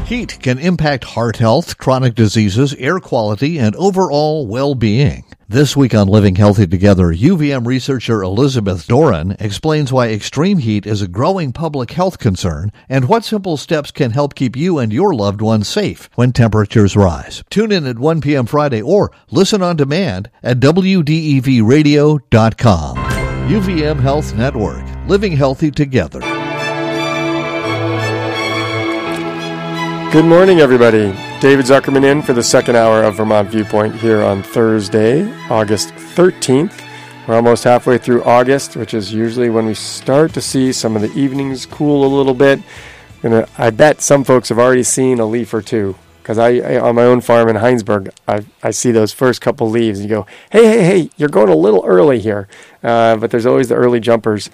Heat can impact heart health, chronic diseases, air quality, and overall well-being. This week on Living Healthy Together, UVM researcher Elizabeth Doran explains why extreme heat is a growing public health concern and what simple steps can help keep you and your loved ones safe when temperatures rise. Tune in at 1 p.m. Friday or listen on demand at WDEVradio.com. UVM Health Network, living healthy together. Good morning, everybody. David Zuckerman in for the second hour of Vermont Viewpoint here on Thursday, August 13th. We're almost halfway through August, which is usually when we start to see some of the evenings cool a little bit. I bet some folks have already seen a leaf or two, because I on my own farm in Heinsberg, I see those first couple leaves, and you go, hey, you're going a little early here. But there's always the early jumpers.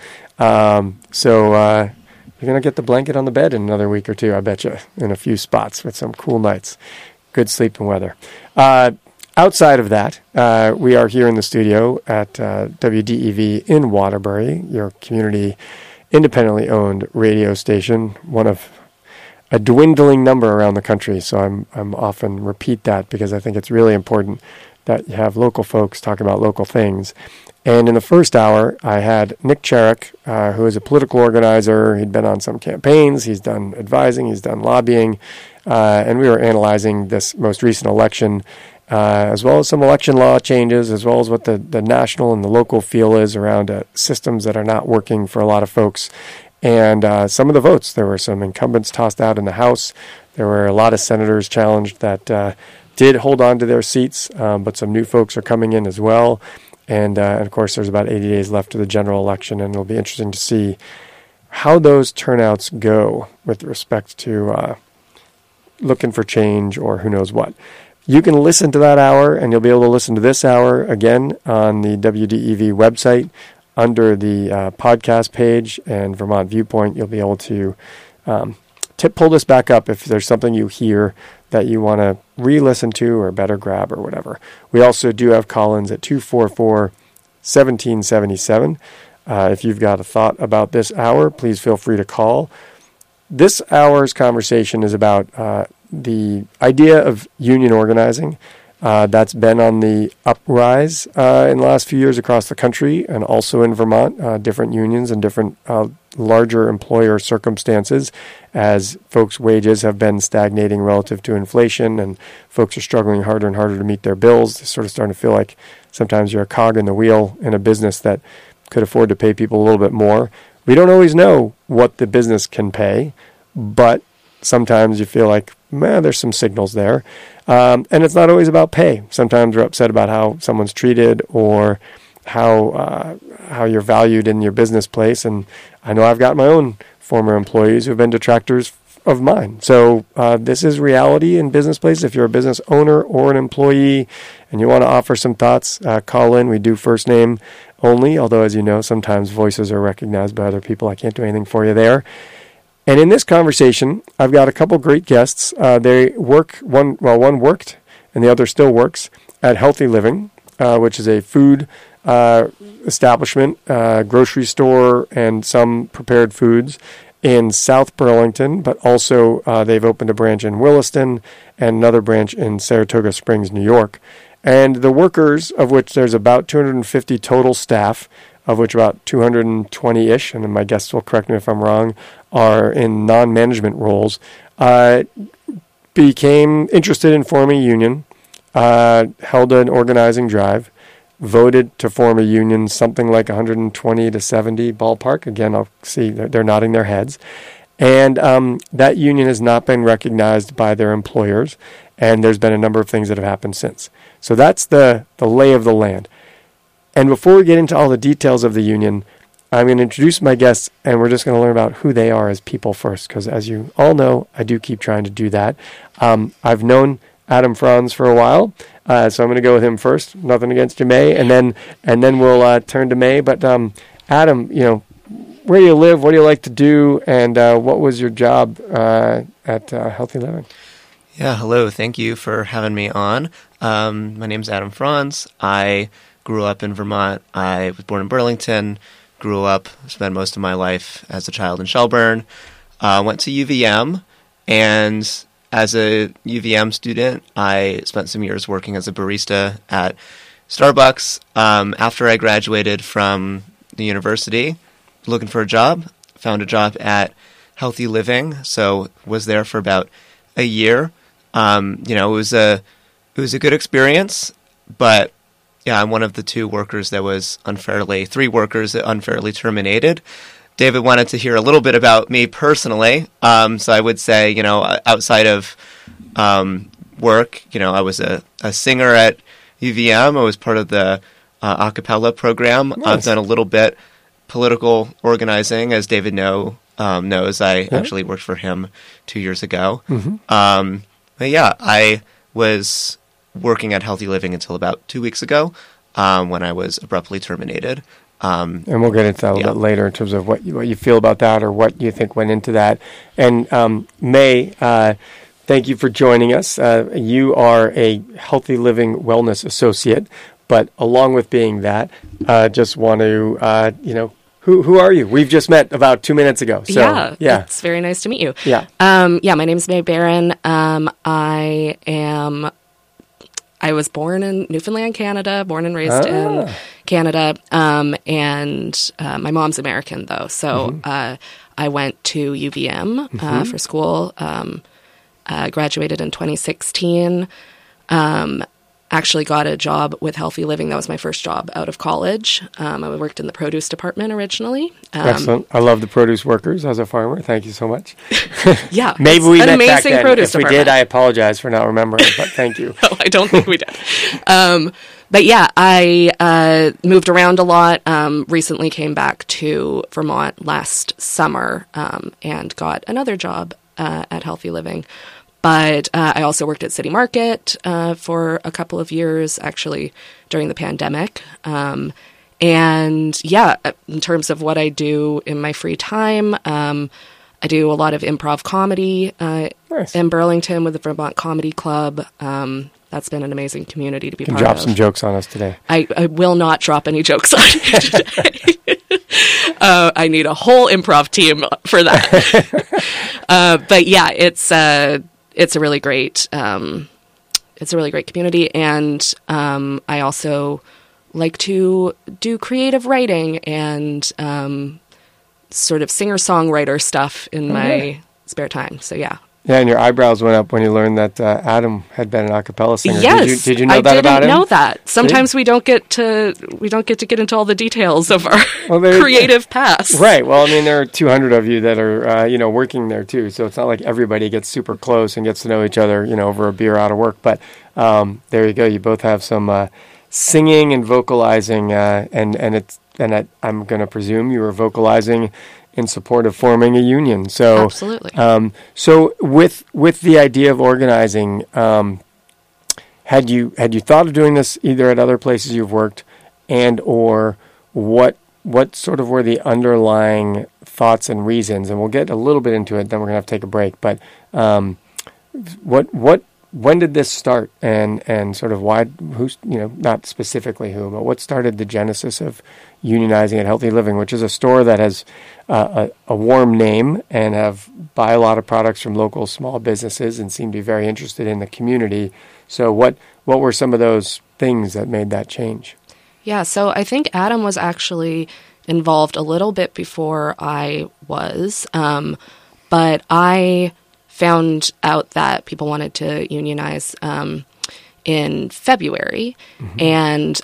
You're going to get the blanket on the bed in another week or two, I bet you, in a few spots with some cool nights. Good sleeping weather. Outside of that, we are here in the studio at WDEV in Waterbury, your community independently owned radio station, one of a dwindling number around the country. So I'm often repeat that because I think it's really important that you have local folks talking about local things. And in the first hour, I had Nick Cherrick, who is a political organizer. He'd been on some campaigns. He's done advising. He's done lobbying. And we were analyzing this most recent election, as well as some election law changes, as well as what the national and the local feel is around systems that are not working for a lot of folks. And some of the votes, there were some incumbents tossed out in the House. There were a lot of senators challenged that did hold on to their seats, but some new folks are coming in as well. And of course, there's about 80 days left to the general election, and it'll be interesting to see how those turnouts go with respect to looking for change or who knows what. You can listen to that hour, and you'll be able to listen to this hour again on the WDEV website under the podcast page and Vermont Viewpoint. You'll be able to pull this back up if there's something you hear that you want to re-listen to or better grab or whatever. We also do have call-ins at 244-1777. If you've got a thought about this hour, please feel free to call. This hour's conversation is about the idea of union organizing. That's been on the uprise in the last few years across the country and also in Vermont, different unions and different larger employer circumstances as folks' wages have been stagnating relative to inflation and folks are struggling harder and harder to meet their bills. They're sort of starting to feel like sometimes you're a cog in the wheel in a business that could afford to pay people a little bit more. We don't always know what the business can pay, but sometimes you feel like, man, there's some signals there. And it's not always about pay. Sometimes we're upset about how someone's treated or how you're valued in your business place. And I know I've got my own former employees who have been detractors of mine. So this is reality in business places. If you're a business owner or an employee and you want to offer some thoughts, call in. We do first name only, although, as you know, sometimes voices are recognized by other people. I can't do anything for you there. And in this conversation, I've got a couple great guests. They work, one worked and the other still works at Healthy Living, which is a food establishment, grocery store, and some prepared foods in South Burlington, but also they've opened a branch in Williston and another branch in Saratoga Springs, New York. And the workers, of which there's about 250 total staff, of which about 220-ish, and my guests will correct me if I'm wrong, are in non-management roles, became interested in forming a union, held an organizing drive, voted to form a union, something like 120 to 70 ballpark. Again, I'll see they're nodding their heads. And that union has not been recognized by their employers, and there's been a number of things that have happened since. So that's the lay of the land. And before we get into all the details of the union, I'm going to introduce my guests, and we're just going to learn about who they are as people first, because as you all know, I do keep trying to do that. I've known Adam Franz for a while, so I'm going to go with him first. Nothing against you, May, and then we'll turn to May. But Adam, where do you live? What do you like to do? And what was your job at Healthy Living? Yeah, hello. Thank you for having me on. My name's Adam Franz. I grew up in Vermont. I was born in Burlington, grew up, spent most of my life as a child in Shelburne, went to UVM, and as a UVM student, I spent some years working as a barista at Starbucks. After I graduated from the university, looking for a job, found a job at Healthy Living, so was there for about a year. It was a good experience, but yeah, I'm one of the three workers that unfairly terminated. David wanted to hear a little bit about me personally, so I would say, outside of work, I was a singer at UVM. I was part of the a cappella program. Nice. I've done a little bit political organizing, as David knows. I actually worked for him 2 years ago. Mm-hmm. But yeah, I was working at Healthy Living until about 2 weeks ago, when I was abruptly terminated. And we'll get into that a little bit later in terms of what you feel about that or what you think went into that. And May, thank you for joining us. You are a Healthy Living Wellness Associate, but along with being that, just want to, who are you? We've just met about 2 minutes ago. So, yeah. It's very nice to meet you. Yeah. My name is May Barron. I was born in Newfoundland, Canada, born and raised in Canada. And my mom's American, though. So I went to UVM for school, graduated in 2016, actually got a job with Healthy Living. That was my first job out of college. I worked in the produce department originally. Excellent. I love the produce workers as a farmer. Thank you so much. Yeah. Maybe we met back then. Produce If we department. did, I apologize for not remembering, but thank you. No, I don't think we did. But yeah, I moved around a lot. Recently came back to Vermont last summer and got another job at Healthy Living. But I also worked at City Market for a couple of years, actually, during the pandemic. And yeah, in terms of what I do in my free time, I do a lot of improv comedy Nice. in Burlington with the Vermont Comedy Club. That's been an amazing community to be part Drop of. some jokes on us today. I will not drop any jokes on you today. I need a whole improv team for that. But yeah, it's a really great community, and I also like to do creative writing and sort of singer-songwriter stuff in my spare time. So yeah. Yeah, and your eyebrows went up when you learned that Adam had been an a cappella singer. Yes, Did you know that about him? I didn't know that. Sometimes we don't get to get into all the details of our Well, creative past. Right. Well, I mean, there are 200 of you that are, working there too. So it's not like everybody gets super close and gets to know each other, over a beer out of work. But there you go. You both have some singing and vocalizing, and I'm going to presume you were vocalizing in support of forming a union. So Absolutely. So with the idea of organizing, had you thought of doing this either at other places you've worked, and or what sort of were the underlying thoughts and reasons? And we'll get a little bit into it. Then we're gonna have to take a break. But when did this start? And sort of why? Who's not specifically who, but what started the genesis of unionizing at Healthy Living, which is a store that has a warm name and have buy a lot of products from local small businesses and seem to be very interested in the community. So what were some of those things that made that change? Yeah, so I think Adam was actually involved a little bit before I was, but I found out that people wanted to unionize in February, and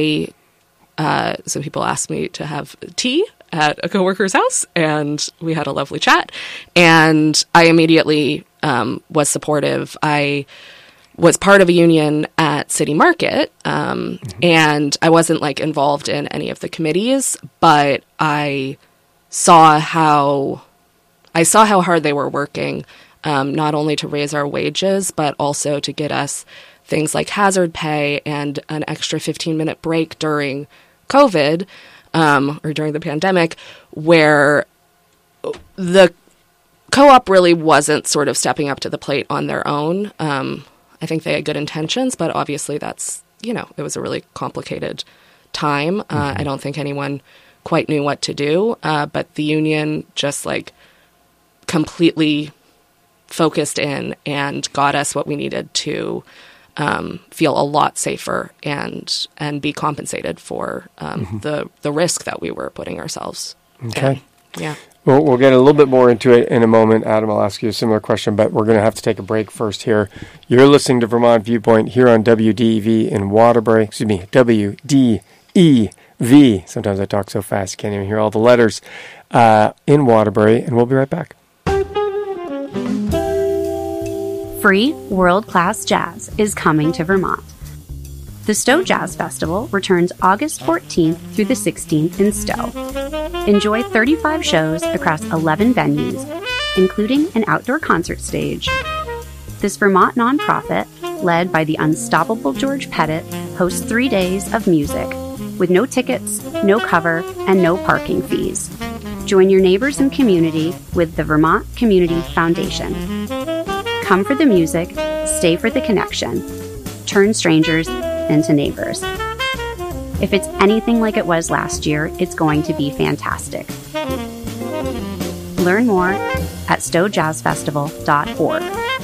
so people asked me to have tea at a coworker's house, and we had a lovely chat, and I immediately was supportive. I was part of a union at City Market, and I wasn't involved in any of the committees, but I saw how hard they were working, not only to raise our wages, but also to get us things like hazard pay and an extra 15-minute break during COVID, or during the pandemic, where the co-op really wasn't sort of stepping up to the plate on their own. I think they had good intentions, but obviously that's, it was a really complicated time. I don't think anyone quite knew what to do, but the union just completely focused in and got us what we needed to feel a lot safer and be compensated for the risk that we were putting ourselves Okay. in. Yeah. Well, we'll get a little bit more into it in a moment. Adam, I'll ask you a similar question, but we're going to have to take a break first here. You're listening to Vermont Viewpoint here on WDEV in Waterbury. WDEV. Sometimes I talk so fast you can't even hear all the letters. In Waterbury, and we'll be right back. Free world-class jazz is coming to Vermont. The Stowe Jazz Festival returns August 14th through the 16th in Stowe. Enjoy 35 shows across 11 venues, including an outdoor concert stage. This Vermont nonprofit, led by the unstoppable George Pettit, hosts 3 days of music, with no tickets, no cover, and no parking fees. Join your neighbors and community with the Vermont Community Foundation. Come for the music, stay for the connection. Turn strangers into neighbors. If it's anything like it was last year, it's going to be fantastic. Learn more at stowejazzfestival.org.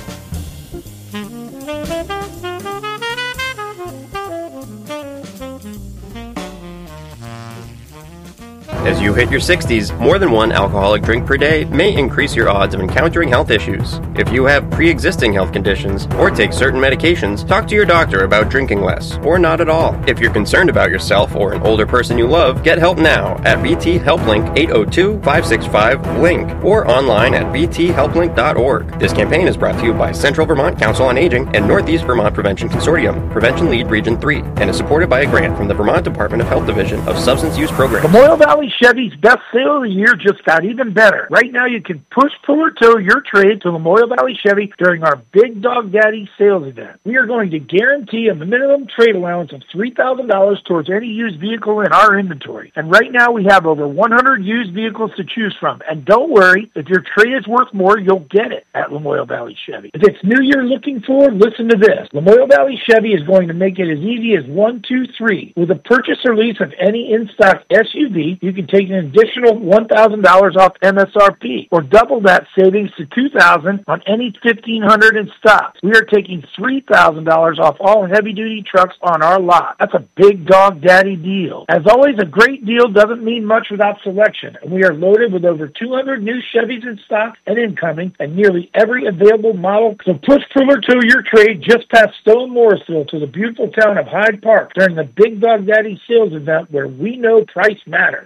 As you hit your 60s, more than one alcoholic drink per day may increase your odds of encountering health issues. If you have pre-existing health conditions or take certain medications, talk to your doctor about drinking less, or not at all. If you're concerned about yourself or an older person you love, get help now at VT HelpLink 802-565-LINK or online at vthelplink.org. This campaign is brought to you by Central Vermont Council on Aging and Northeast Vermont Prevention Consortium, Prevention Lead Region 3, and is supported by a grant from the Vermont Department of Health Division of Substance Use Programs. Memorial Valley Chevy's best sale of the year just got even better. Right now, you can push, pull, or tow your trade to Memorial Valley Chevy during our Big Dog Daddy sales event. We are going to guarantee a minimum trade allowance of $3,000 towards any used vehicle in our inventory. And right now, we have over 100 used vehicles to choose from. And don't worry, if your trade is worth more, you'll get it at Memorial Valley Chevy. If it's new you're looking for, listen to this. Memorial Valley Chevy is going to make it as easy as 1, 2, 3. With a purchase or lease of any in-stock SUV, you can take an additional $1,000 off MSRP, or double that savings to $2,000 on any 1,500 in stock. We are taking $3,000 off all heavy-duty trucks on our lot. That's a Big Dog Daddy deal. As always, a great deal doesn't mean much without selection, and we are loaded with over 200 new Chevys in stock and incoming, and nearly every available model. So push, pull, or tow your trade just past Stowe and Morrisville to the beautiful town of Hyde Park during the Big Dog Daddy sales event, where we know price matters.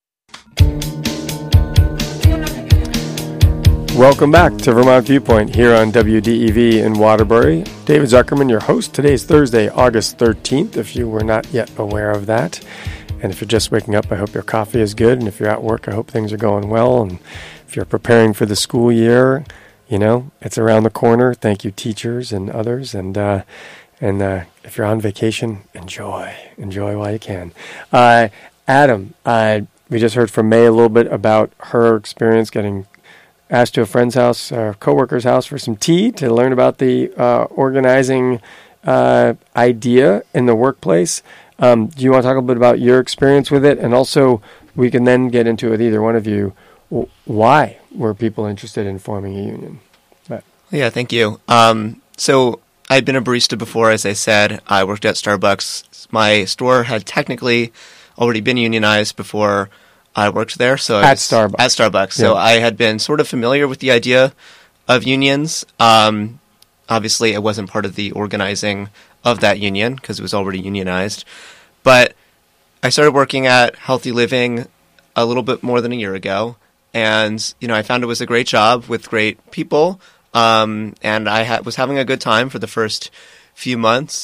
Welcome back to Vermont Viewpoint here on WDEV in Waterbury. David Zuckerman, your host. Today is Thursday, August 13th, if you were not yet aware of that. And if you're just waking up, I hope your coffee is good. And if you're at work, I hope things are going well. And if you're preparing for the school year, you know, it's around the corner. Thank you, teachers and others. And if you're on vacation, enjoy while you can. Adam, we just heard from May a little bit about her experience getting asked to a friend's house, a coworker's house, for some tea to learn about the organizing idea in the workplace. Do you want to talk a little bit about your experience with it? And also, we can then get into it with either one of you. Why were people interested in forming a union? Yeah, thank you. So I'd been a barista before, as I said. I worked at Starbucks. My store had technically already been unionized before I worked there. So at Starbucks. At Starbucks. So I had been sort of familiar with the idea of unions. Obviously, it wasn't part of the organizing of that union because it was already unionized. But I started working at Healthy Living a little bit more than a year ago. And, you know, I found it was a great job with great people. And I was having a good time for the first few months.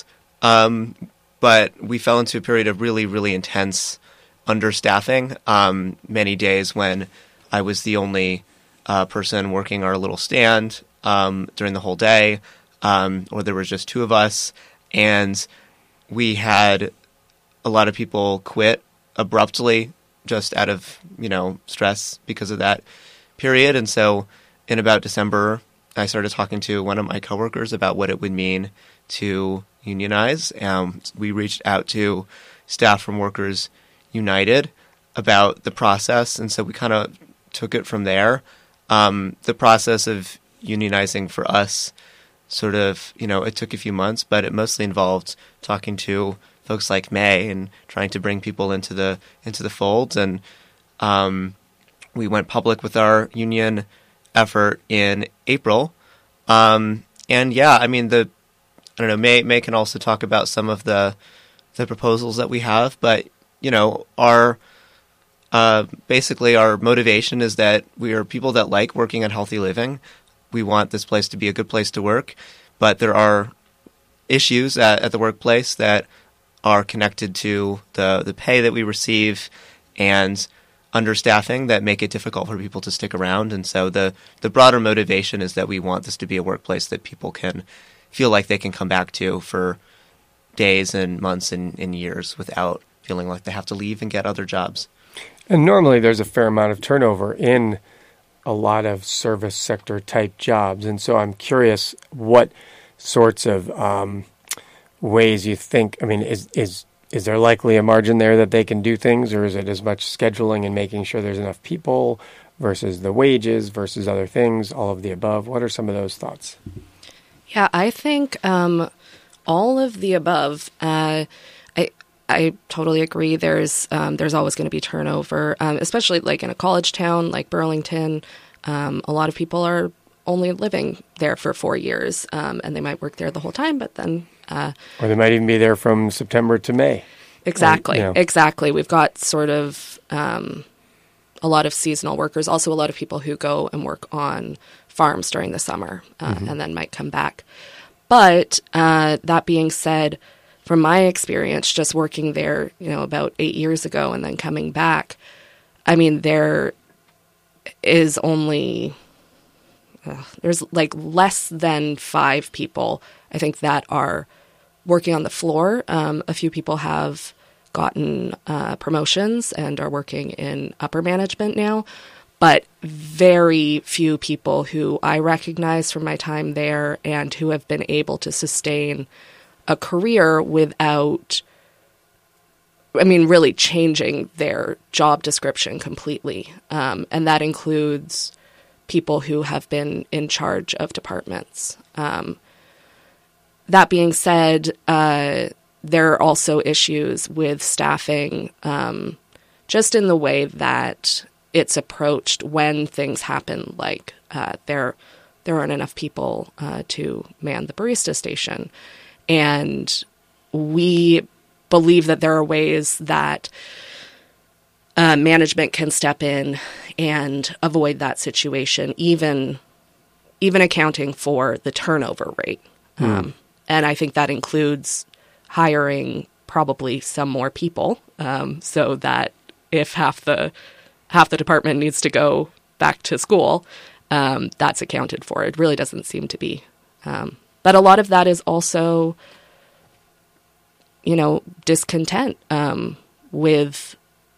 But we fell into a period of really, really intense understaffing, many days when I was the only person working our little stand during the whole day, or there was just two of us, and we had a lot of people quit abruptly just out of, you know, stress because of that period. And so in about December, I started talking to one of my coworkers about what it would mean to unionize. We reached out to staff from Workers United about the process, and so we kind of took it from there. The process of unionizing for us sort of, it took a few months, but it mostly involved talking to folks like May and trying to bring people into the fold. And we went public with our union effort in April. And yeah, I mean, I don't know, May can also talk about some of the proposals that we have, but our basically our motivation is that we are people that like working on healthy living. We want this place to be a good place to work, but there are issues at the workplace that are connected to the pay that we receive and understaffing that make it difficult for people to stick around. And so the broader motivation is that we want this to be a workplace that people can feel like they can come back to for days and months and years without feeling like they have to leave and get other jobs. And normally there's a fair amount of turnover in a lot of service sector type jobs. And so I'm curious what sorts of ways you think, I mean, is there likely a margin there that they can do things, or is it as much scheduling and making sure there's enough people versus the wages versus other things, all of the above? What are some of those thoughts? Yeah, I think all of the above. I totally agree. There's always going to be turnover, especially like in a college town like Burlington. A lot of people are only living there for 4 years, and they might work there the whole time, but then or they might even be there from September to May. Exactly, exactly. We've got sort of a lot of seasonal workers, also a lot of people who go and work on farms during the summer and then might come back. But that being said, from my experience, just working there, about 8 years ago and then coming back, I mean, there is only, there's like less than 5 people, I think, that are working on the floor. A few people have gotten promotions and are working in upper management now, but very few people who I recognize from my time there and who have been able to sustain a career without, really changing their job description completely. And that includes people who have been in charge of departments. That being said, there are also issues with staffing, just in the way that it's approached when things happen, like there aren't enough people to man the barista station. And we believe that there are ways that management can step in and avoid that situation, even accounting for the turnover rate. And I think that includes hiring probably some more people, so that if half the department needs to go back to school, that's accounted for. It really doesn't seem to be. But a lot of that is also, discontent with,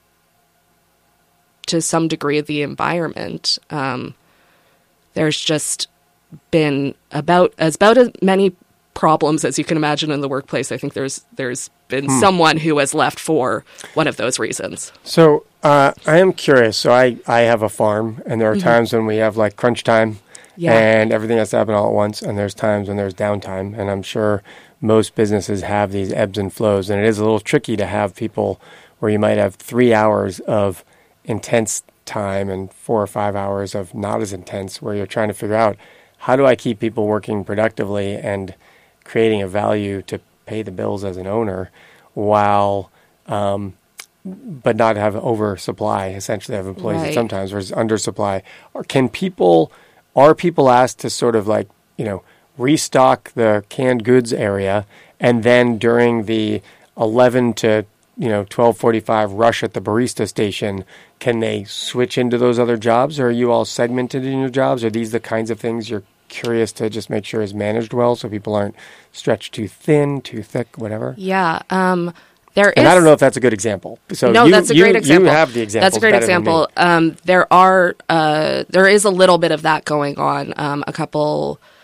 to some degree, the environment. There's just been about as many problems as you can imagine in the workplace. I think there's been someone who has left for one of those reasons. So I am curious. So I have a farm, and there are times when we have like crunch time. Yeah. And everything has to happen all at once, and there's times when there's downtime, and I'm sure most businesses have these ebbs and flows, and it is a little tricky to have people where you might have 3 hours of intense time and 4 or 5 hours of not as intense, where you're trying to figure out, how do I keep people working productively and creating a value to pay the bills as an owner while but not have oversupply, essentially have employees that sometimes versus undersupply. Are people asked to sort of like, restock the canned goods area, and then during the 11 to 12:45 rush at the barista station, can they switch into those other jobs? Or are you all segmented in your jobs? Are these the kinds of things you're curious to just make sure is managed well so people aren't stretched too thin, too thick, whatever? Yeah. I don't know if that's a good example. So that's a great example. You have the example. That's a great example. There is a little bit of that going on. A couple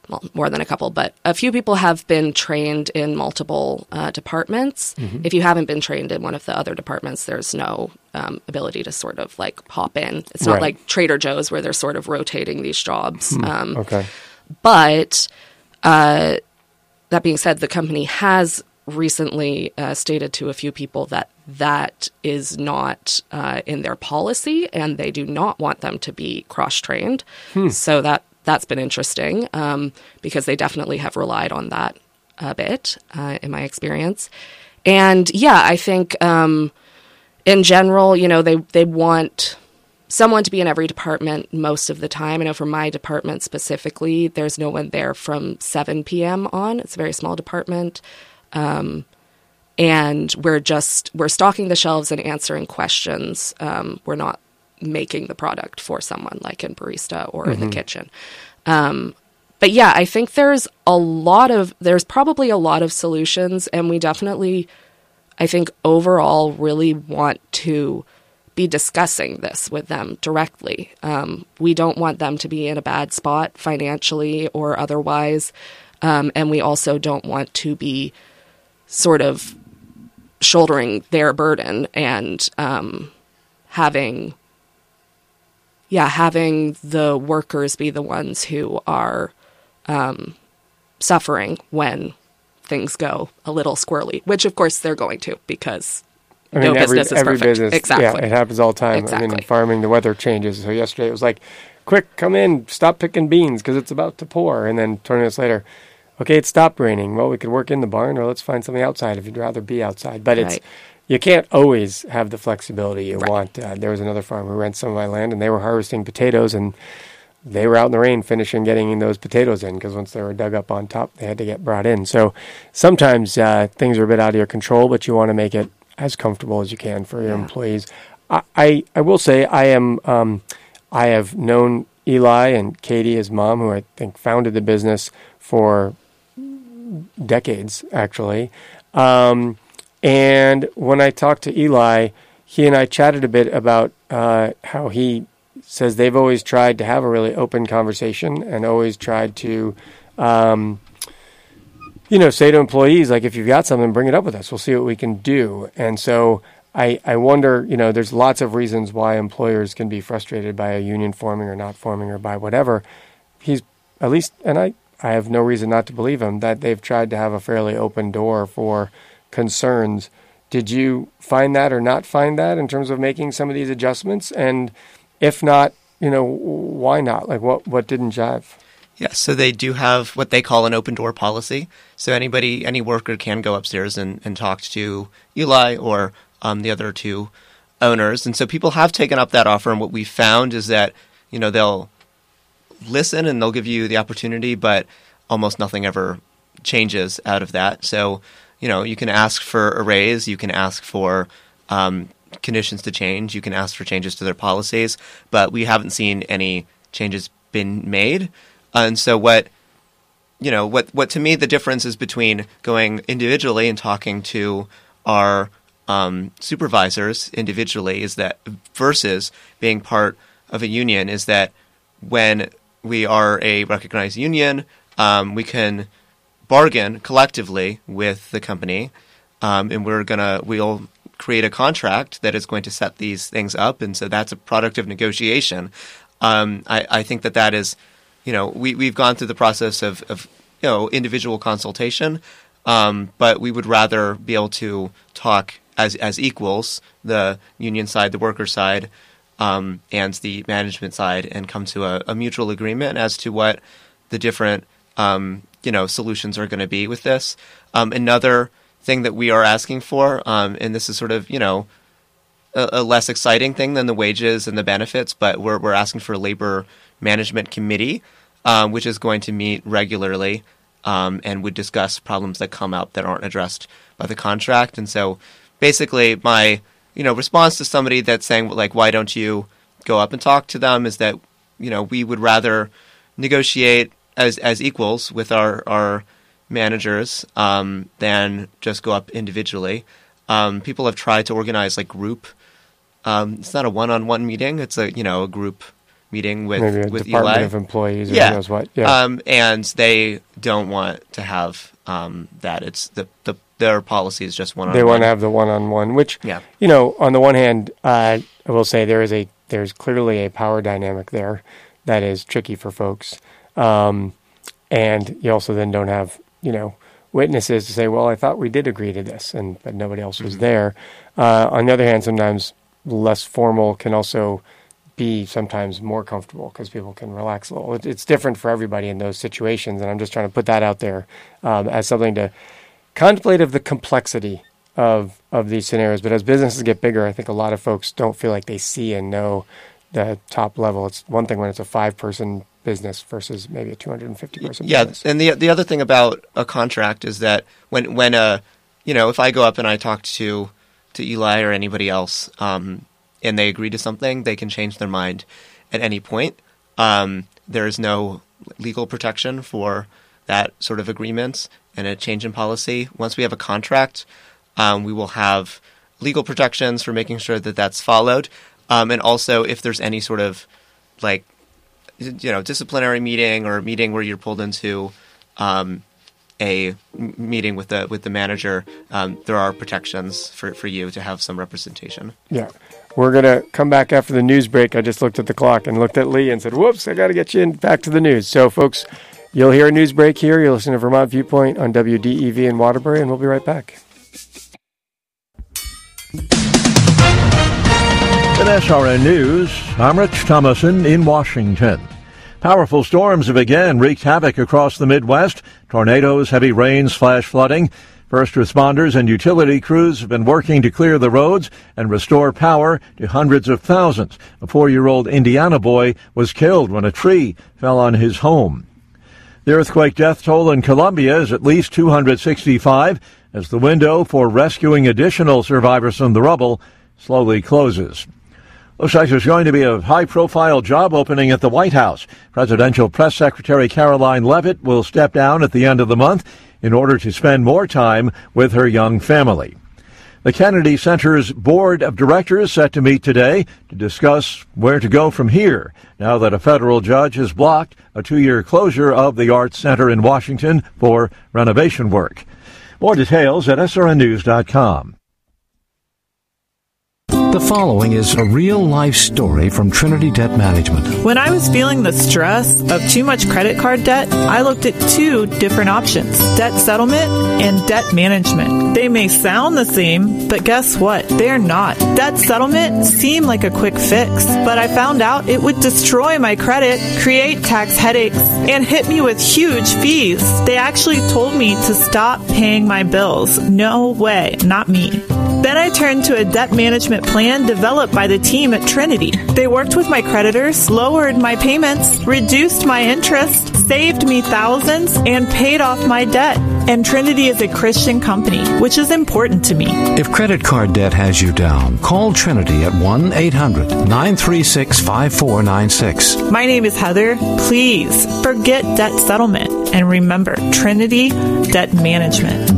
well, more than a couple, but a few people have been trained in multiple departments. If you haven't been trained in one of the other departments, there's no ability to sort of like hop in. It's not like Trader Joe's where they're sort of rotating these jobs. Okay. But that being said, the company has recently stated to a few people that is not in their policy, and they do not want them to be cross-trained. So that's been interesting because they definitely have relied on that a bit, in my experience. And yeah, I think in general, they want someone to be in every department most of the time. I know for my department specifically, there's no one there from 7 p.m. on. It's a very small department. And we're stocking the shelves and answering questions. We're not making the product for someone like in barista or in the kitchen. But yeah, I think there's probably a lot of solutions, and we definitely, I think overall really want to be discussing this with them directly. We don't want them to be in a bad spot financially or otherwise. And we also don't want to be sort of shouldering their burden and having the workers be the ones who are suffering when things go a little squirrely, which of course they're going to, because no business is perfect. Business, exactly. Yeah, it happens all the time. Exactly. I mean, in farming, the weather changes. So yesterday it was like, quick, come in, stop picking beans because it's about to pour. And then 20 minutes later, okay, it stopped raining. Well, we could work in the barn, or let's find something outside if you'd rather be outside. But you can't always have the flexibility you want. There was another farm who rents some of my land, and they were harvesting potatoes, and they were out in the rain finishing getting those potatoes in, because once they were dug up on top, they had to get brought in. So sometimes things are a bit out of your control, but you want to make it as comfortable as you can for your employees. I will say I have known Eli and Katie, his mom, who I think founded the business for decades, actually. And when I talked to Eli, he and I chatted a bit about how he says they've always tried to have a really open conversation and always tried to, say to employees, like, if you've got something, bring it up with us. We'll see what we can do. And so I wonder, there's lots of reasons why employers can be frustrated by a union forming or not forming or by whatever. He's at least, and I have no reason not to believe him, that they've tried to have a fairly open door for concerns. Did you find that or not find that in terms of making some of these adjustments? And if not, why not? Like, what didn't jive? Yeah, so they do have what they call an open door policy. So any worker can go upstairs and talk to Eli or the other two owners. And so people have taken up that offer. And what we found is that, they'll listen and they'll give you the opportunity, but almost nothing ever changes out of that. So, you can ask for a raise, you can ask for conditions to change, you can ask for changes to their policies, but we haven't seen any changes been made. And so what to me the difference is between going individually and talking to our supervisors individually is that versus being part of a union is that when we are a recognized union, we can bargain collectively with the company, and we'll create a contract that is going to set these things up, and so that's a product of negotiation. I think that is, we've gone through the process of individual consultation, but we would rather be able to talk as equals, the union side, the worker side, and the management side, and come to a mutual agreement as to what the different solutions are going to be with this. Another thing that we are asking for, and this is sort of a less exciting thing than the wages and the benefits, but we're asking for a labor management committee, which is going to meet regularly and would discuss problems that come up that aren't addressed by the contract. And so basically my response to somebody that's saying, like, why don't you go up and talk to them, is that we would rather negotiate as equals with our managers than just go up individually. People have tried to organize like group. It's not a one-on-one meeting. It's a group meeting with maybe a with department Eli. of employees or who knows what. Yeah. And they don't want to have that. It's their policy is just one-on-one. They want to have the one-on-one, which, on the one hand, I will say there's clearly a power dynamic there that is tricky for folks. And you also then don't have, witnesses to say, well, I thought we did agree to this, but nobody else was there. On the other hand, sometimes less formal can also be sometimes more comfortable because people can relax a little. It's different for everybody in those situations, and I'm just trying to put that out there as something to contemplate of the complexity of these scenarios. But as businesses get bigger, I think a lot of folks don't feel like they see and know the top level. It's one thing when it's a 5-person business versus maybe a 250-person business. And the other thing about a contract is that when if I go up and I talk to Eli or anybody else, and they agree to something, they can change their mind at any point. There is no legal protection for that sort of agreement and a change in policy. Once we have a contract, we will have legal protections for making sure that that's followed. And also, if there's any sort of disciplinary meeting or a meeting where you're pulled into a meeting with the manager, there are protections for you to have some representation. Yeah. We're going to come back after the news break. I just looked at the clock and looked at Lee and said, whoops, I got to get you back to the news. So, folks, you'll hear a news break here. You'll listen to Vermont Viewpoint on WDEV in Waterbury, and we'll be right back. At SRN News, I'm Rich Thomason in Washington. Powerful storms have again wreaked havoc across the Midwest. Tornadoes, heavy rains, flash flooding. First responders and utility crews have been working to clear the roads and restore power to hundreds of thousands. A 4-year-old Indiana boy was killed when a tree fell on his home. The earthquake death toll in Colombia is at least 265 as the window for rescuing additional survivors from the rubble slowly closes. Looks like there's going to be a high-profile job opening at the White House. Presidential Press Secretary Caroline Leavitt will step down at the end of the month in order to spend more time with her young family. The Kennedy Center's board of directors set to meet today to discuss where to go from here, now that a federal judge has blocked a 2-year closure of the Arts Center in Washington for renovation work. More details at srnnews.com. The following is a real-life story from Trinity Debt Management. When I was feeling the stress of too much credit card debt, I looked at 2 different options, debt settlement and debt management. They may sound the same, but guess what? They're not. Debt settlement seemed like a quick fix, but I found out it would destroy my credit, create tax headaches, and hit me with huge fees. They actually told me to stop paying my bills. No way, not me. Then I turned to a debt management plan developed by the team at Trinity. They worked with my creditors, lowered my payments, reduced my interest, saved me thousands, and paid off my debt. And Trinity is a Christian company, which is important to me. If credit card debt has you down, call Trinity at 1-800-936-5496. My name is Heather. Please forget debt settlement and remember Trinity Debt Management.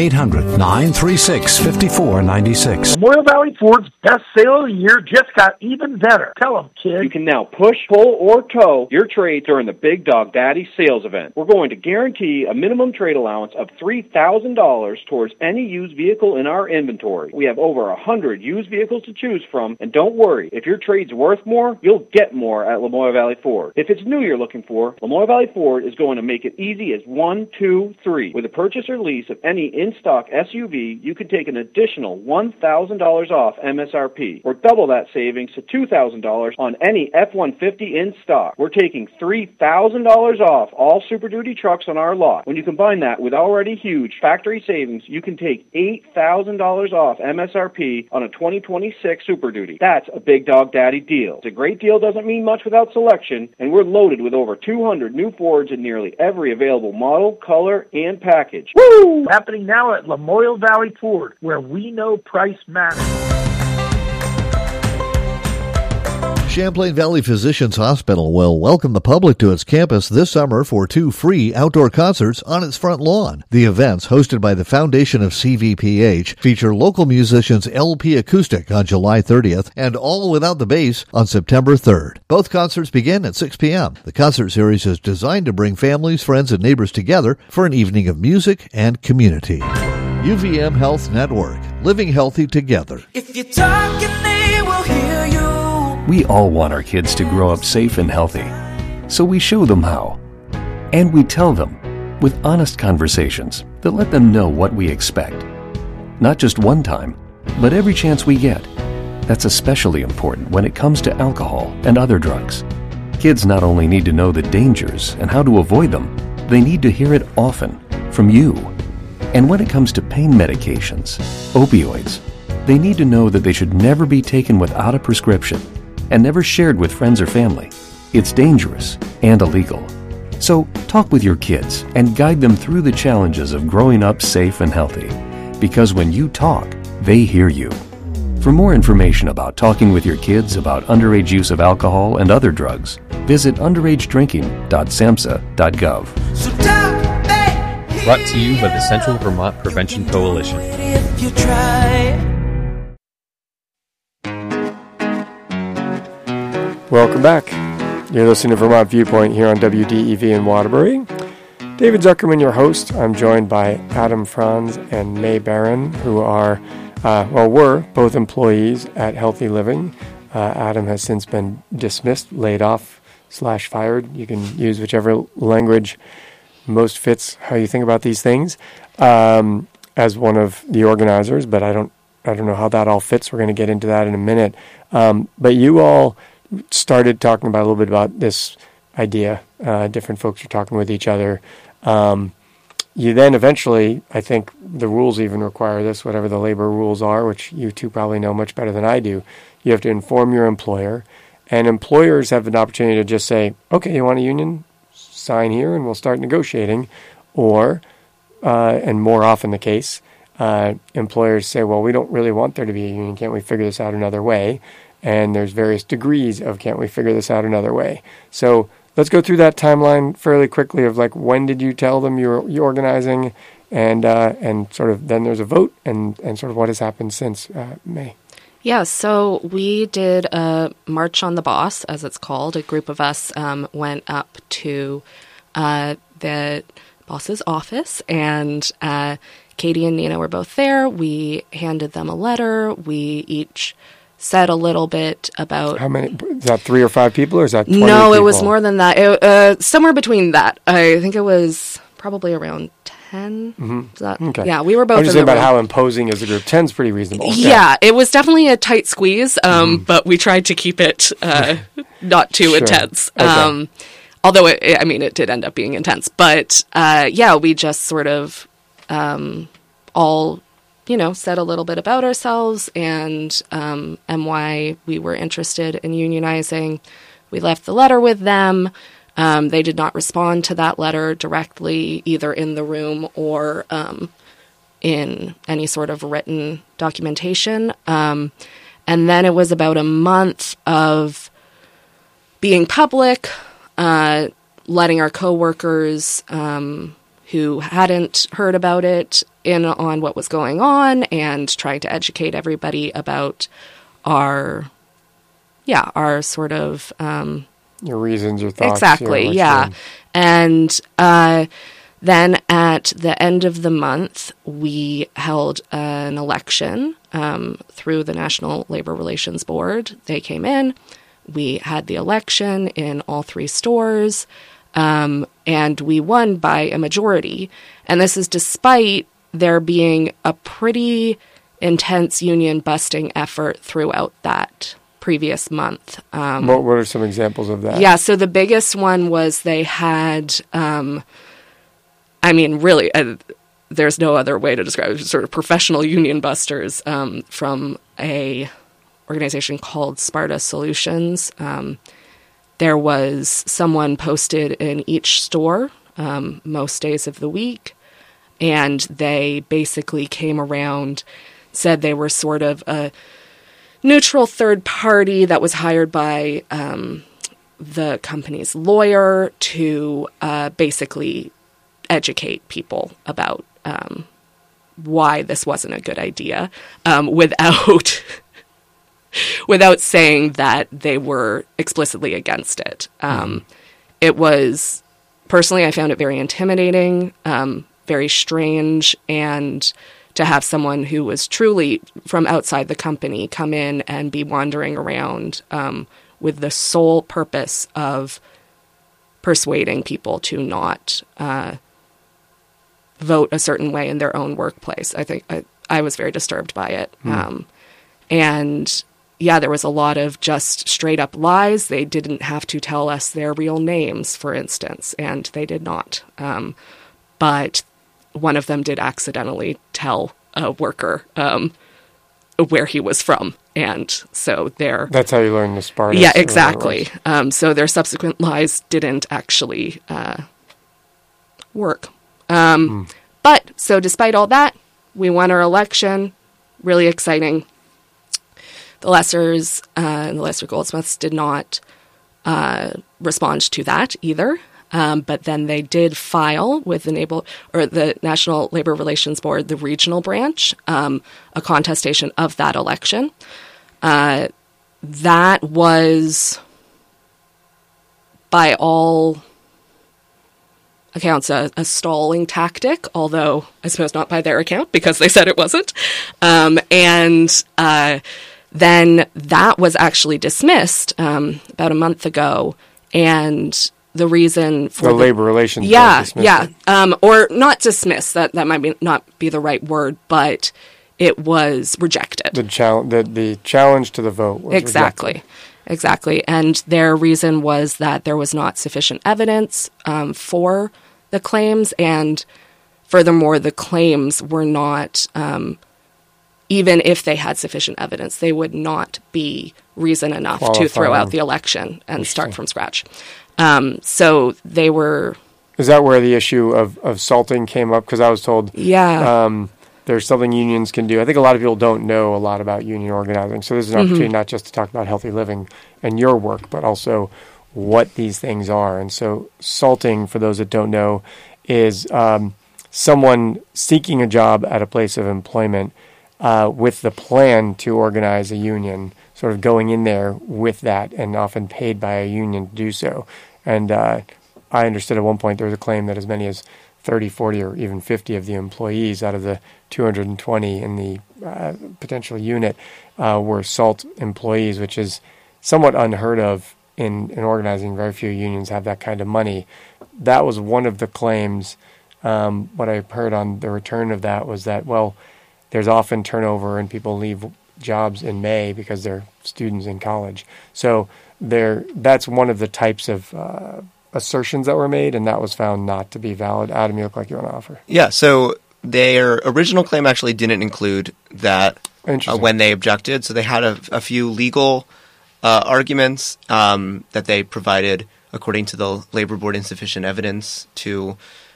1-800-936-5496. Memorial Valley Ford's best sale of the year just got even better. Tell them, kid. You can now push, pull, or tow your trade during the Big Dog Daddy sales event. We're going to guarantee a minimum trade allowance of $3,000 towards any used vehicle in our inventory. We have over 100 used vehicles to choose from, and don't worry, if your trade's worth more, you'll get more at Lamoille Valley Ford. If it's new you're looking for, Lamoille Valley Ford is going to make it easy as 1, 2, 3. With a purchase or lease of any in-stock SUV, you can take an additional $1,000 off MSRP, or double that savings to $2,000 on any F-150 in stock. We're taking $3,000 off all Super Duty trucks on our lot. When you combine that with already huge factory savings, you can take $8,000 off MSRP on a 2026 Super Duty. That's a Big Dog Daddy deal. It's a great deal, doesn't mean much without selection, and we're loaded with over 200 new Fords in nearly every available model, color, and package. Woo! Happening now at Lamoille Valley Ford, where we know price matters. Champlain Valley Physicians Hospital will welcome the public to its campus this summer for 2 free outdoor concerts on its front lawn. The events, hosted by the Foundation of CVPH, feature local musicians LP Acoustic on July 30th and All Without the Bass on September 3rd. Both concerts begin at 6 p.m. The concert series is designed to bring families, friends, and neighbors together for an evening of music and community. UVM Health Network, living healthy together. If you're talking, they will hear you. We all want our kids to grow up safe and healthy, so we show them how. And we tell them with honest conversations that let them know what we expect. Not just one time, but every chance we get. That's especially important when it comes to alcohol and other drugs. Kids not only need to know the dangers and how to avoid them, they need to hear it often from you. And when it comes to pain medications, opioids, they need to know that they should never be taken without a prescription and never shared with friends or family. It's dangerous and illegal. So talk with your kids and guide them through the challenges of growing up safe and healthy. Because when you talk, they hear you. For more information about talking with your kids about underage use of alcohol and other drugs, visit underagedrinking.samhsa.gov. So talk, Brought to you by the Central Vermont Prevention Coalition. if you try. Welcome back. You're listening to Vermont Viewpoint here on WDEV in Waterbury. David Zuckerman, your host. I'm joined by Adam Franz and May Barron, who are, were both employees at Healthy Living. Adam has since been dismissed, laid off, /fired. You can use whichever language most fits how you think about these things, as one of the organizers, but I don't know how that all fits. We're going to get into that in a minute. But you all started talking about a little bit about this idea. Different folks are talking with each other. You then eventually, I think the rules even require this, whatever the labor rules are, which you two probably know much better than I do. You have to inform your employer, and employers have an opportunity to just say, okay, you want a union? Sign here and we'll start negotiating. Or, and more often the case, employers say, well, we don't really want there to be a union. Can't we figure this out another way? And there's various degrees of can't we figure this out another way. So let's go through that timeline fairly quickly of like, when did you tell them you're organizing, and sort of then there's a vote, and sort of what has happened since May. Yeah, so we did a March on the Boss, as it's called. A group of us went up to the boss's office, and Katie and Nina were both there. We handed them a letter. We each said a little bit about... How many? Is that 3 or 5 people, or is that 20 No, people? it was more than that. Somewhere between that. I think it was probably around 10. Mm-hmm. Okay. Yeah, we were both I'm just in saying the about room. how imposing is the group. 10's pretty reasonable. Yeah, it was definitely a tight squeeze, but we tried to keep it not too intense. Okay. Although, it did end up being intense. But, we just sort of all, said a little bit about ourselves and why we were interested in unionizing. We left the letter with them. They did not respond to that letter directly, either in the room or in any sort of written documentation. And then it was about a month of being public, letting our coworkers who hadn't heard about it in on what was going on, and trying to educate everybody about our sort of... your reasons, your thoughts. Exactly, yeah. And then at the end of the month, we held an election through the National Labor Relations Board. They came in. We had the election in all 3 stores, and we won by a majority. And this is despite there being a pretty intense union busting effort throughout that previous month. What are some examples of that? Yeah, so the biggest one was they had, really, there's no other way to describe it, sort of professional union busters from a organization called Sparta Solutions. There was someone posted in each store most days of the week, and they basically came around, said they were sort of a neutral third party that was hired by the company's lawyer to basically educate people about why this wasn't a good idea, without saying that they were explicitly against it. It was, personally, I found it very intimidating, very strange, and to have someone who was truly from outside the company come in and be wandering around with the sole purpose of persuading people to not vote a certain way in their own workplace. I think I was very disturbed by it. And yeah, there was a lot of just straight up lies. They didn't have to tell us their real names, for instance, and they did not. But one of them did accidentally tell a worker where he was from. And so that's how you learn the Spartans. Yeah, exactly. So their subsequent lies didn't actually work. But so despite all that, we won our election. Really exciting. The Lessers and the Lesser Goldsmiths did not respond to that either. But then they did file with the National Labor Relations Board, the regional branch, a contestation of that election. That was, by all accounts, a stalling tactic, although I suppose not by their account because they said it wasn't. Then that was actually dismissed about a month ago, and the reason for the Labor Relations Board dismissed it. Or not dismissed, that might not be the right word, but it was rejected. The challenge to the vote was rejected. Exactly. And their reason was that there was not sufficient evidence for the claims, and furthermore, the claims were not, even if they had sufficient evidence, they would not be reason enough to throw out the election and start from scratch. So they were... Is that where the issue of salting came up? Because I was told there's something unions can do. I think a lot of people don't know a lot about union organizing. So this is an opportunity not just to talk about healthy living and your work, but also what these things are. And so salting, for those that don't know, is someone seeking a job at a place of employment with the plan to organize a union, sort of going in there with that and often paid by a union to do so. And I understood at one point there was a claim that as many as 30, 40, or even 50 of the employees out of the 220 in the potential unit were SALT employees, which is somewhat unheard of in organizing. Very few unions have that kind of money. That was one of the claims. What I heard on the return of that was that, well, there's often turnover and people leave jobs in May because they're students in college. So that's one of the types of assertions that were made, and that was found not to be valid. Adam, you look like you want to offer. Yeah, so their original claim actually didn't include that when they objected. So they had a few legal arguments that they provided, according to the Labor Board, insufficient evidence to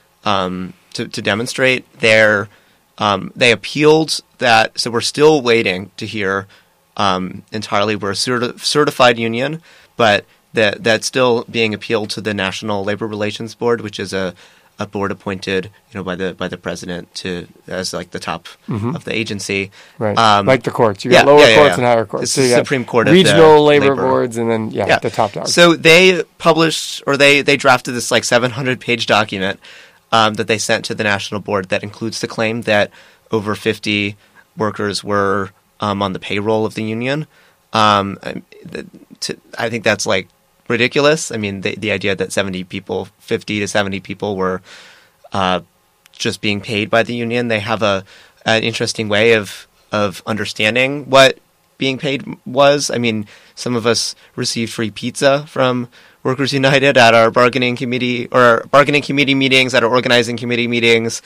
demonstrate. They appealed that, so we're still waiting to hear entirely. We're a certified union, but that's still being appealed to the National Labor Relations Board, which is a board appointed, by the president as like the top of the agency, right? Like the courts, you got lower courts and higher courts. It's so the you Supreme Court, regional labor boards, and then the top dogs. So they published, or they drafted this like 700-page document that they sent to the National Board that includes the claim that over 50 workers were on the payroll of the union. I think that's like ridiculous. I mean, the idea that 50 to 70 people were just being paid by the union. They have an interesting way of understanding what being paid was. I mean, some of us received free pizza from Workers United at our bargaining committee meetings, at our organizing committee meetings.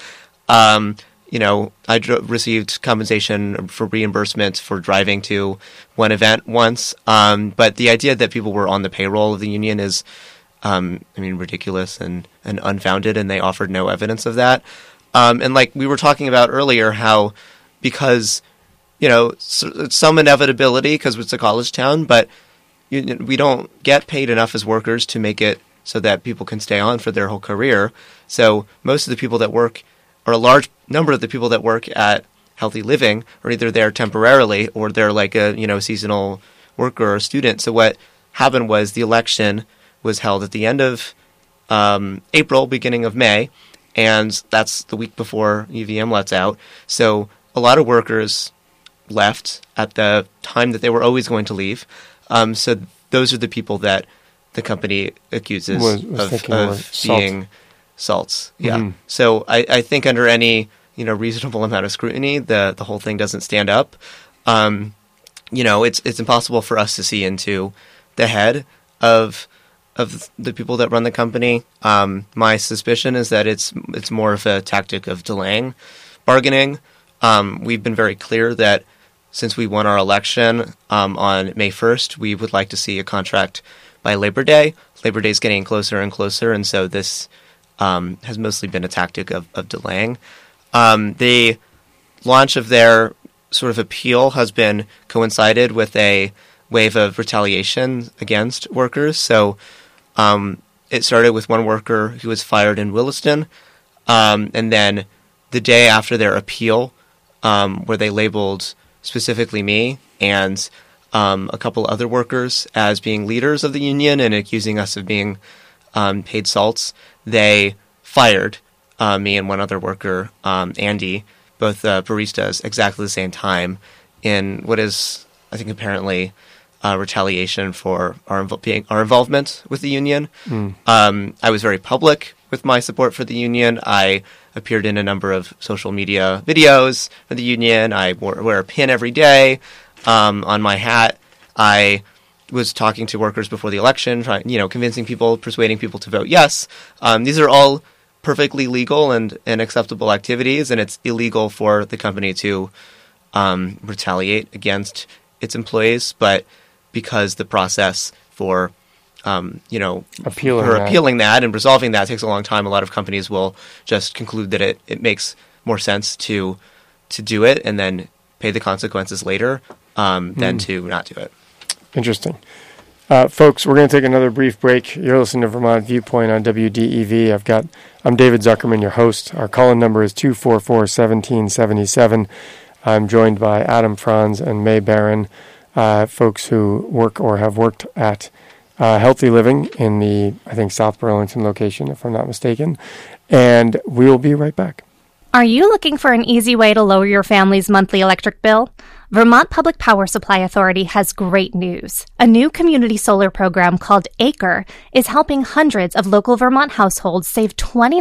I received compensation for reimbursement for driving to one event once. But the idea that people were on the payroll of the union is, ridiculous and unfounded, and they offered no evidence of that. And like we were talking about earlier, how because some inevitability because it's a college town, but we don't get paid enough as workers to make it so that people can stay on for their whole career. So most of the people that work, or a large number of the people that work at Healthy Living, are either there temporarily or they're like a seasonal worker or student. So what happened was the election was held at the end of April, beginning of May, and that's the week before UVM lets out. So a lot of workers left at the time that they were always going to leave. So those are the people that the company accuses of being salts. Yeah. Mm-hmm. So I think under any reasonable amount of scrutiny, the whole thing doesn't stand up. It's impossible for us to see into the head of the people that run the company. My suspicion is that it's more of a tactic of delaying bargaining. We've been very clear that since we won our election on May 1st, we would like to see a contract by Labor Day. Labor Day is getting closer and closer, and so this has mostly been a tactic of delaying. The launch of their sort of appeal has been coincided with a wave of retaliation against workers. So it started with one worker who was fired in Williston, and then the day after their appeal, where they labeled specifically me and a couple other workers as being leaders of the union and accusing us of being paid salts, they fired me and one other worker, Andy, both baristas, exactly the same time in what is, I think, apparently retaliation for our involvement with the union. I was very public with my support for the union. I appeared in a number of social media videos for the union. I wear a pin every day on my hat. I was talking to workers before the election, convincing people, persuading people to vote yes. These are all perfectly legal and acceptable activities, and it's illegal for the company to retaliate against its employees. But because the process for appealing that and resolving that takes a long time, a lot of companies will just conclude that it makes more sense to do it and then pay the consequences later than to not do it. Interesting. Folks, we're going to take another brief break. You're listening to Vermont Viewpoint on WDEV. I'm David Zuckerman, your host. Our call-in number is 244-1777. I'm joined by Adam Franz and May Barron, folks who work or have worked at Healthy Living in the, I think, South Burlington location, if I'm not mistaken. And we'll be right back. Are you looking for an easy way to lower your family's monthly electric bill? Vermont Public Power Supply Authority has great news. A new community solar program called ACRE is helping hundreds of local Vermont households save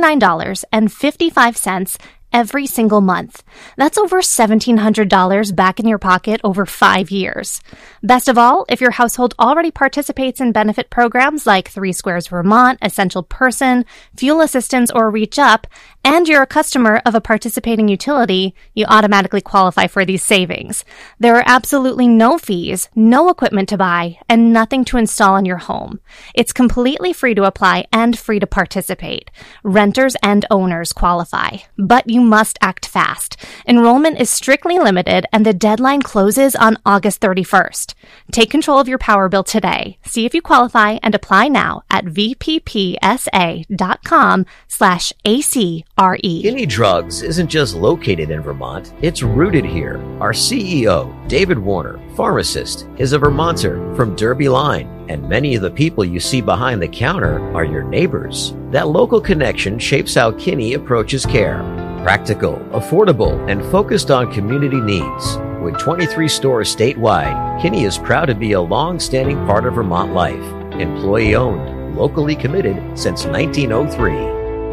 $29.55 every single month. That's over $1,700 back in your pocket over 5 years. Best of all, if your household already participates in benefit programs like 3 Squares Vermont, Essential Person, Fuel Assistance, or Reach Up, and you're a customer of a participating utility, you automatically qualify for these savings. There are absolutely no fees, no equipment to buy, and nothing to install in your home. It's completely free to apply and free to participate. Renters and owners qualify, but you must act fast. Enrollment is strictly limited and the deadline closes on August 31st. Take control of your power bill today. See if you qualify and apply now at vppsa.com/ACRE. Kinney Drugs isn't just located in Vermont, it's rooted here. Our CEO, David Warner, pharmacist, is a Vermonter from Derby Line, and many of the people you see behind the counter are your neighbors. That local connection shapes how Kinney approaches care. Practical, affordable, and focused on community needs. With 23 stores statewide, Kinney is proud to be a long-standing part of Vermont life. Employee-owned, locally committed since 1903.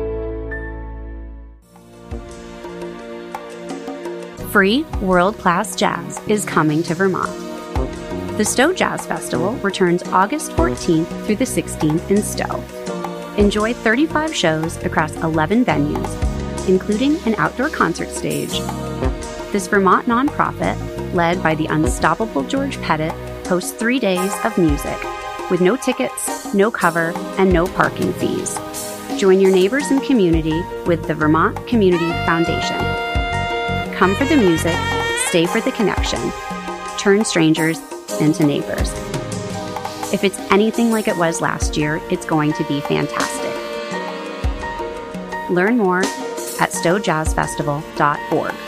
Free world-class jazz is coming to Vermont. The Stowe Jazz Festival returns August 14th through the 16th in Stowe. Enjoy 35 shows across 11 venues, including an outdoor concert stage. This Vermont nonprofit, led by the unstoppable George Pettit, hosts 3 days of music with no tickets, no cover, and no parking fees. Join your neighbors and community with the Vermont Community Foundation. Come for the music, Stay for the connection. Turn strangers into neighbors. If it's anything like it was last year, it's going to be fantastic. Learn more at stowjazzfestival.org.